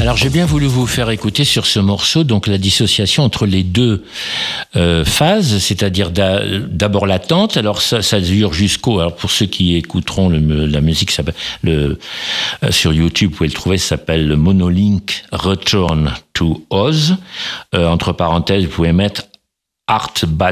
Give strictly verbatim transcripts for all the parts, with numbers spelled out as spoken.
Alors j'ai bien voulu vous faire écouter sur ce morceau donc la dissociation entre les deux euh, phases, c'est-à-dire d'a, d'abord l'attente. Alors ça, ça dure jusqu'au. Alors pour ceux qui écouteront le, la musique, ça, le, euh, sur YouTube, vous pouvez le trouver. Ça s'appelle le Monolink Return to Oz. Euh, entre parenthèses, vous pouvez mettre Art Bat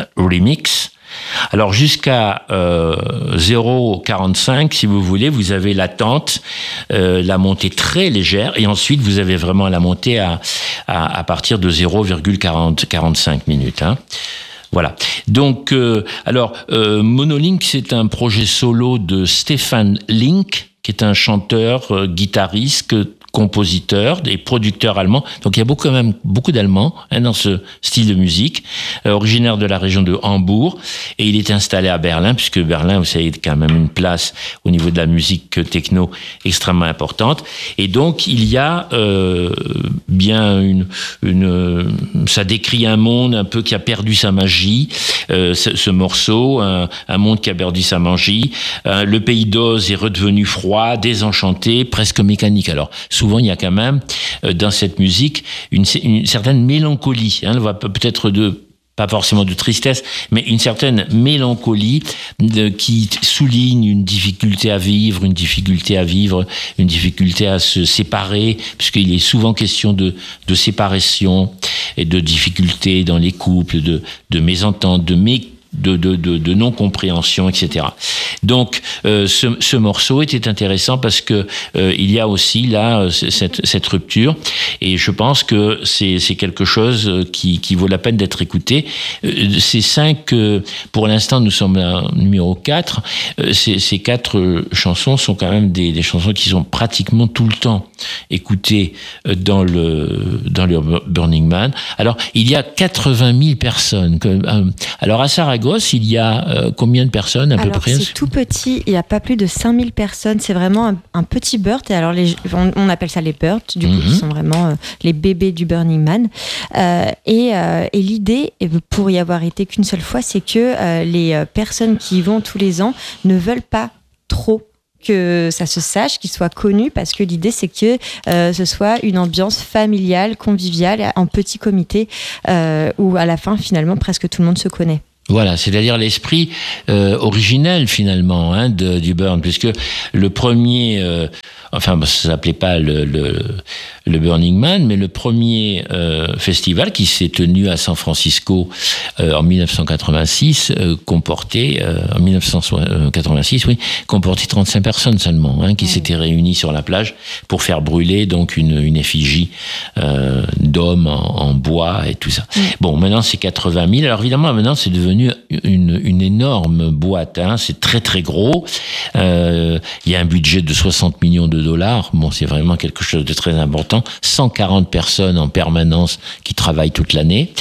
Remix. Alors jusqu'à euh, zéro virgule quarante-cinq, si vous voulez, vous avez l'attente, euh, la montée très légère, et ensuite vous avez vraiment la montée à, à, à partir de zéro virgule quarante, quarante-cinq minutes. Hein. Voilà. Donc, euh, alors, euh, Monolink, c'est un projet solo de Stefan Link, qui est un chanteur, euh, guitariste, compositeur et producteur allemand. Donc il y a beaucoup, quand même beaucoup d'Allemands hein, dans ce style de musique, euh, originaire de la région de Hambourg, et il est installé à Berlin, puisque Berlin, vous savez, est quand même une place au niveau de la musique techno extrêmement importante. Et donc il y a euh, bien une, une, ça décrit un monde un peu qui a perdu sa magie. Euh, ce, ce morceau, un, un monde qui a perdu sa magie. Euh, le pays d'Oz est redevenu froid, désenchanté, presque mécanique. Alors souvent, il y a quand même, euh, dans cette musique, une, une certaine mélancolie. Hein, on va peut-être de, pas forcément de tristesse, mais une certaine mélancolie de, qui souligne une difficulté à vivre, une difficulté à vivre, une difficulté à se séparer, puisqu'il est souvent question de, de séparation et de difficultés dans les couples, de, de mésententes, de mé De, de, de, de non-compréhension, et cetera. Donc, euh, ce, ce morceau était intéressant parce que euh, il y a aussi là cette, cette rupture, et je pense que c'est, c'est quelque chose qui, qui vaut la peine d'être écouté. Euh, ces cinq, euh, pour l'instant, nous sommes à numéro quatre. Euh, ces, ces quatre chansons sont quand même des, des chansons qui sont pratiquement tout le temps écoutées dans le dans le Burning Man. Alors, il y a quatre-vingt mille personnes. Que, euh, alors à Saragosse, il y a euh, combien de personnes à alors, peu près? C'est tout petit, il n'y a pas plus de cinq mille personnes, c'est vraiment un, un petit bird, et alors les, on, on appelle ça les birds, du coup, Mm-hmm. qui sont vraiment euh, les bébés du Burning Man. Euh, et, euh, et l'idée, pour y avoir été qu'une seule fois, c'est que euh, les personnes qui y vont tous les ans ne veulent pas trop que ça se sache, qu'il soit connu, parce que l'idée c'est que euh, ce soit une ambiance familiale, conviviale, en petit comité, euh, où à la fin finalement presque tout le monde se connaît. Voilà, c'est-à-dire l'esprit euh, originel finalement hein, de, du Burn, puisque le premier, euh, enfin ça s'appelait pas le, le, le Burning Man, mais le premier euh, festival qui s'est tenu à San Francisco euh, en dix-neuf cent quatre-vingt-six euh, comportait, euh, en dix-neuf cent quatre-vingt-six, oui, comportait trente-cinq personnes seulement, hein, qui mmh. s'étaient réunies sur la plage pour faire brûler donc une, une effigie euh, d'hommes en, en bois et tout ça. Mmh. Bon, maintenant c'est quatre-vingt mille. Alors évidemment, maintenant c'est devenu Une, une énorme boîte, hein, c'est très très gros. Euh, il y a un budget de soixante millions de dollars. Bon, c'est vraiment quelque chose de très important. cent quarante personnes en permanence qui travaillent toute l'année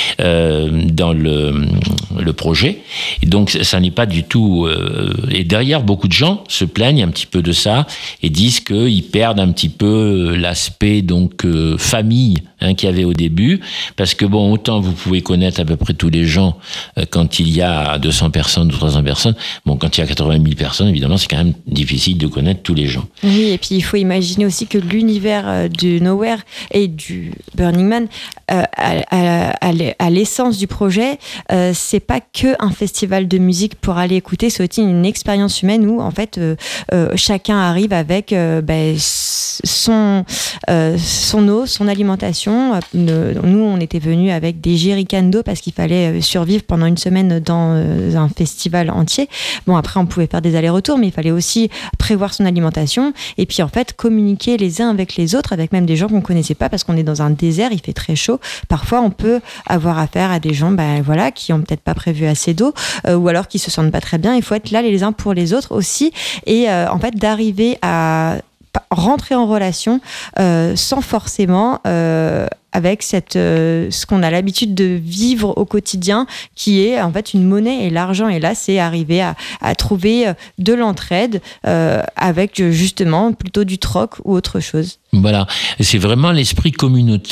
euh, dans le, le projet. Et donc, ça n'est pas du tout. Euh, et derrière, beaucoup de gens se plaignent un petit peu de ça et disent qu'ils perdent un petit peu l'aspect donc euh, famille hein, qu'il y avait au début, parce que bon, autant vous pouvez connaître à peu près tous les gens euh, quand il y a deux cents personnes ou trois cents personnes. Bon, quand il y a quatre-vingt mille personnes, évidemment, c'est quand même difficile de connaître tous les gens. Oui, et puis il faut imaginer aussi que l'univers du Nowhere et du Burning Man, euh, à, à, à l'essence du projet, euh, c'est pas que un festival de musique pour aller écouter, c'est aussi une expérience humaine où, en fait, euh, euh, chacun arrive avec euh, ben, son, euh, son eau, son alimentation. Nous, on était venus avec des jerrycans d'eau parce qu'il fallait survivre pendant une semaine dans un festival entier. Bon, après, on pouvait faire des allers-retours, mais il fallait aussi prévoir son alimentation et puis, en fait, communiquer les uns avec les autres, avec même des gens qu'on connaissait pas parce qu'on est dans un désert, il fait très chaud. Parfois, on peut avoir affaire à des gens ben, voilà, qui ont peut-être pas prévu assez d'eau euh, ou alors qui se sentent pas très bien. Il faut être là les uns pour les autres aussi et euh, en fait, d'arriver à rentrer en relation euh, sans forcément euh, avec cette, euh, ce qu'on a l'habitude de vivre au quotidien, qui est en fait une monnaie et l'argent. Et là, c'est arriver à, à trouver de l'entraide euh, avec justement plutôt du troc ou autre chose. Voilà, c'est vraiment l'esprit communauté.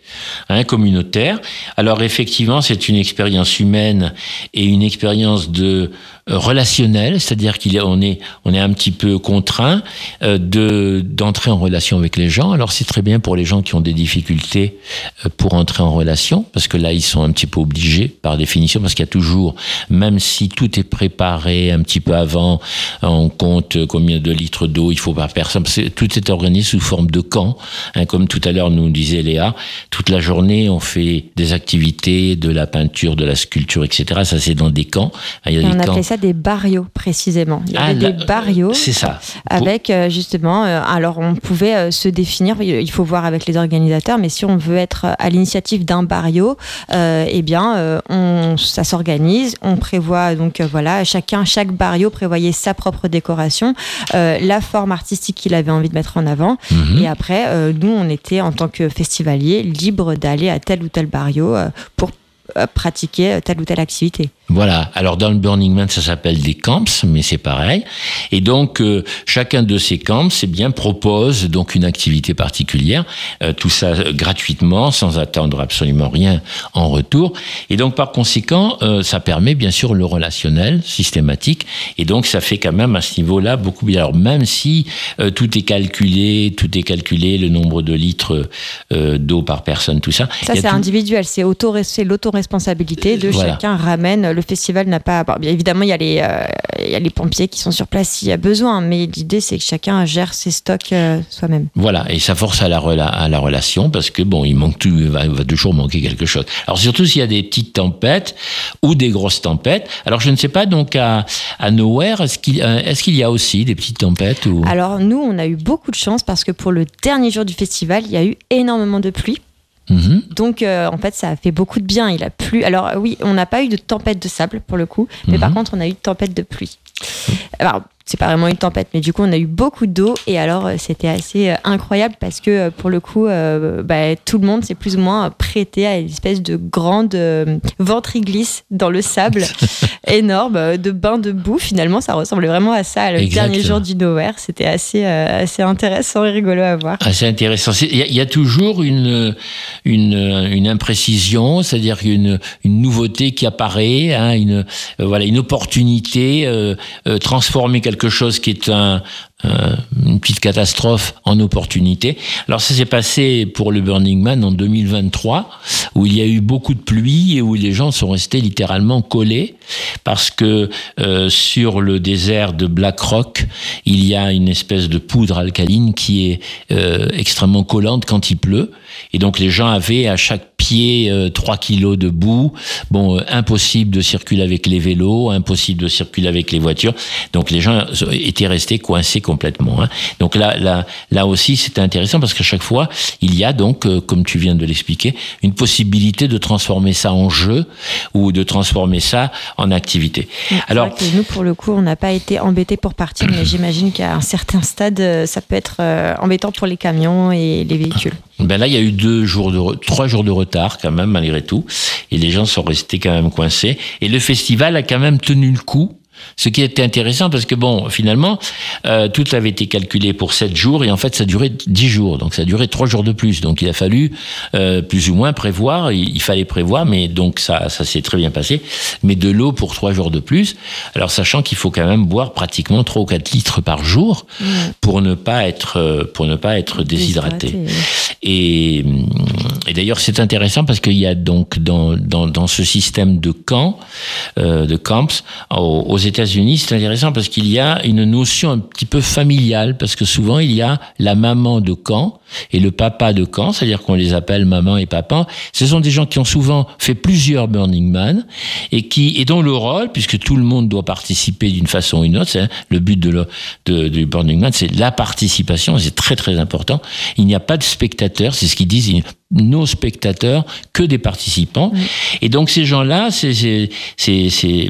hein, communautaire. Alors effectivement, c'est une expérience humaine et une expérience de euh, relationnelle, c'est-à-dire qu'il est, on est, on est un petit peu contraint euh, de d'entrer en relation avec les gens. Alors c'est très bien pour les gens qui ont des difficultés euh, pour entrer en relation, parce que là ils sont un petit peu obligés par définition, parce qu'il y a toujours, même si tout est préparé un petit peu avant, on compte combien de litres d'eau il faut par personne, parce que tout est organisé sous forme de camp, hein, comme tout à l'heure nous disait Léa. Toute la journée on fait des activités, de la peinture, de la sculpture, et cetera. Ça c'est dans des camps. Il y a Et des on camps. appelait ça des barrios précisément. Il y Ah, avait là, des barrios. C'est ça. Avec euh, justement, euh, alors on pouvait euh, se définir, il faut voir avec les organisateurs, mais si on veut être à l'initiative d'un barrio, euh, eh bien euh, on, ça s'organise, on prévoit donc euh, voilà, chacun, chaque barrio prévoyait sa propre décoration, euh, la forme artistique qu'il avait envie de mettre en avant, Mhm. et après euh, nous on était en tant que festivaliers libres d'aller à tel ou tel barrio euh, pour euh, pratiquer telle ou telle activité. Voilà. Alors dans le Burning Man, ça s'appelle des camps, mais c'est pareil. Et donc euh, chacun de ces camps, c'est bien propose donc une activité particulière, euh, tout ça euh, gratuitement, sans attendre absolument rien en retour. Et donc par conséquent, euh, ça permet bien sûr le relationnel systématique. Et donc ça fait quand même à ce niveau-là beaucoup bien. Alors même si euh, tout est calculé, tout est calculé, le nombre de litres euh, d'eau par personne, tout ça. Ça il y a c'est tout... individuel, c'est auto, c'est l'autoresponsabilité de Voilà. chacun ramène. Le festival n'a pas. Bon, bien évidemment, il y a les, euh, il y a les pompiers qui sont sur place s'il y a besoin, mais l'idée c'est que chacun gère ses stocks euh, soi-même. Voilà, et ça force à la, rela- à la relation parce que bon, il manque tout, il va, il va toujours manquer quelque chose. Alors surtout s'il y a des petites tempêtes ou des grosses tempêtes. Alors je ne sais pas donc à, à Nowhere, est-ce qu'il, euh, est-ce qu'il y a aussi des petites tempêtes ou... Alors nous, on a eu beaucoup de chance parce que pour le dernier jour du festival, il y a eu énormément de pluie. Mhm. Donc, euh, en fait, ça a fait beaucoup de bien. Il a plu. Alors, oui, on n'a pas eu de tempête de sable pour le coup, mais Mhm. par contre, on a eu de tempête de pluie. Alors, c'est pas vraiment une tempête, mais du coup, on a eu beaucoup d'eau. Et alors, euh, c'était assez euh, incroyable parce que euh, pour le coup, euh, bah, tout le monde s'est plus ou moins prêté à une espèce de grande euh, ventre-glisse dans le sable énorme, euh, de bain de boue. Finalement, ça ressemblait vraiment à ça le Exact. dernier jour du Nowhere. C'était assez, euh, assez intéressant et rigolo à voir. Ah, c'est intéressant. C'est- Il y, a- il y a toujours une, une, une imprécision, c'est-à-dire une, une nouveauté qui apparaît, hein, une, euh, voilà, une opportunité, euh, euh, transformer quelque chose qui est un, un- une petite catastrophe en opportunité. Alors ça s'est passé pour le Burning Man en deux mille vingt-trois, où il y a eu beaucoup de pluie et où les gens sont restés littéralement collés, parce que euh, sur le désert de Black Rock, il y a une espèce de poudre alcaline qui est euh, extrêmement collante quand il pleut. Et donc les gens avaient à chaque pied euh, trois kilos de boue. Bon, euh, impossible de circuler avec les vélos, impossible de circuler avec les voitures. Donc les gens étaient restés coincés complètement. Hein. Donc là, là, là aussi, c'était intéressant parce qu'à chaque fois, il y a donc, euh, comme tu viens de l'expliquer, une possibilité de transformer ça en jeu ou de transformer ça en activité. C'est Alors, vrai que nous, pour le coup, on n'a pas été embêtés pour partir, mais j'imagine qu'à un certain stade, euh, ça peut être euh, embêtant pour les camions et les véhicules. ben là, il y a eu deux jours de, re- trois jours de retard quand même, malgré tout, et les gens sont restés quand même coincés. Et le festival a quand même tenu le coup. Ce qui était intéressant parce que bon, finalement, euh, tout avait été calculé pour sept jours et en fait, ça durait dix jours. Donc, ça a duré trois jours de plus. Donc, il a fallu euh, plus ou moins prévoir. Il, il fallait prévoir, mais donc ça, ça s'est très bien passé. Mais de l'eau pour trois jours de plus. Alors, sachant qu'il faut quand même boire pratiquement trois ou quatre litres par jour Mmh. pour ne pas être euh, pour ne pas être déshydraté. Déshydraté. Et, et d'ailleurs, c'est intéressant parce qu'il y a donc dans dans, dans ce système de camps, euh, de camps aux, aux États-Unis, c'est intéressant parce qu'il y a une notion un petit peu familiale, parce que souvent il y a la maman de camp et le papa de camp, c'est-à-dire qu'on les appelle maman et papa. Ce sont des gens qui ont souvent fait plusieurs Burning Man et qui et dont le rôle, puisque tout le monde doit participer d'une façon ou une autre, c'est hein, le but de le, de, du Burning Man, c'est la participation, c'est très très important. Il n'y a pas de spectateurs, c'est ce qu'ils disent. Nos spectateurs que des participants. Mmh. Et donc ces gens-là, c'est, c'est, c'est, c'est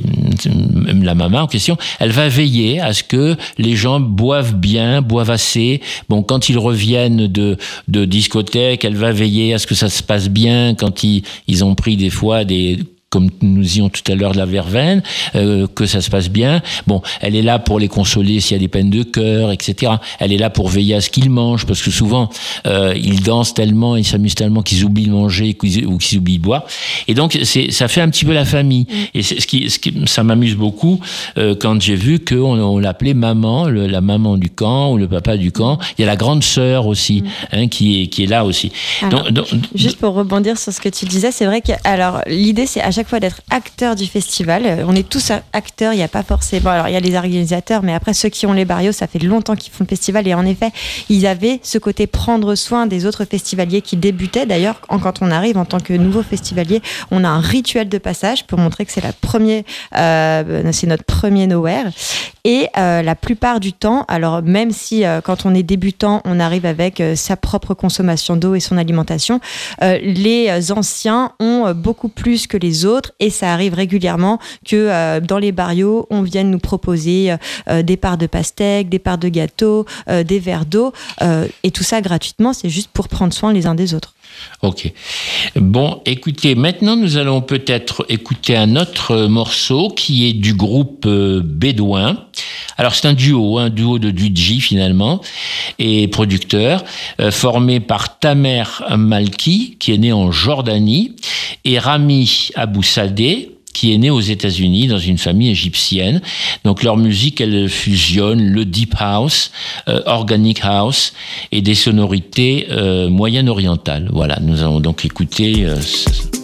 la maman en question, elle va veiller à ce que les gens boivent bien, boivent assez. Bon, quand ils reviennent de, de discothèque, elle va veiller à ce que ça se passe bien. Quand ils, ils ont pris des fois des comme nous disions tout à l'heure, de la verveine, euh, que ça se passe bien. Bon, elle est là pour les consoler s'il y a des peines de cœur, et cetera. Elle est là pour veiller à ce qu'ils mangent, parce que souvent, euh, ils dansent tellement, ils s'amusent tellement qu'ils oublient de manger qu'ils, ou qu'ils oublient de boire. Et donc, c'est, ça fait un petit peu la famille. Et c'est, ce qui, ce qui, ça m'amuse beaucoup euh, quand j'ai vu qu'on on l'appelait maman, le, la maman du camp ou le papa du camp. Il y a la grande sœur aussi, hein, qui est, qui est là aussi. Alors, donc, donc, juste pour rebondir sur ce que tu disais, c'est vrai que alors, l'idée, c'est à chaque fois d'être acteur du festival. On est tous acteurs, il n'y a pas forcément... Alors, il y a les organisateurs, mais après, ceux qui ont les barrios, ça fait longtemps qu'ils font le festival. Et en effet, ils avaient ce côté prendre soin des autres festivaliers qui débutaient. D'ailleurs, quand on arrive en tant que nouveau festivalier, on a un rituel de passage pour montrer que c'est, la première, euh, c'est notre premier Nowhere. Et euh, la plupart du temps, alors même si euh, quand on est débutant, on arrive avec euh, sa propre consommation d'eau et son alimentation, euh, les anciens ont euh, beaucoup plus que les autres, et ça arrive régulièrement que euh, dans les barrios, on vienne nous proposer euh, des parts de pastèques, des parts de gâteaux, euh, des verres d'eau, euh, et tout ça gratuitement, c'est juste pour prendre soin les uns des autres. Ok. Bon, écoutez, maintenant nous allons peut-être écouter un autre morceau qui est du groupe euh, Bédouin. Alors c'est un duo, un duo de D J finalement, et producteur, euh, formé par Tamer Malki, qui est né en Jordanie, et Rami Abou Sadeh, qui est né aux États-Unis dans une famille égyptienne. Donc leur musique, elle fusionne le deep house, euh, organic house et des sonorités euh, moyen-orientales. Voilà, nous allons donc écouter euh,